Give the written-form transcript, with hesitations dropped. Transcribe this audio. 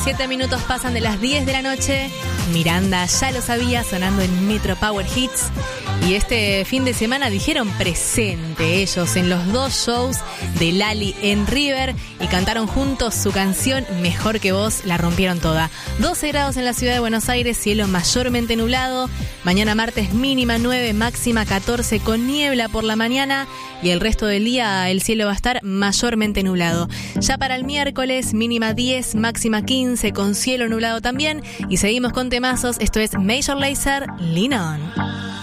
7 minutos pasan de las 10 de la noche. Miranda ya lo sabía, sonando en Metro Power Hits. Y este fin de semana dijeron presente ellos en los 2 shows de Lali en River y cantaron juntos su canción Mejor que Vos. La rompieron toda. 12 grados en la ciudad de Buenos Aires, cielo mayormente nublado. Mañana martes mínima 9, máxima 14 con niebla por la mañana. Y el resto del día el cielo va a estar mayormente nublado. Ya para el miércoles mínima 10, máxima 15 con cielo nublado también. Y seguimos con temazos. Esto es Major Lazer, Lean On.